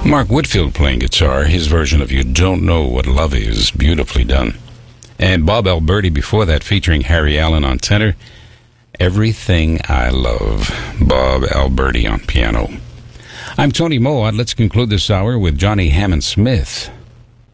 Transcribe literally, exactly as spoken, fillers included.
Mark Whitfield playing guitar, his version of You Don't Know What Love Is, beautifully done. And Bob Alberti before that, featuring Harry Allen on tenor, Everything I Love, Bob Alberti on piano. I'm Tony Mowatt. Let's conclude this hour with Johnny Hammond Smith.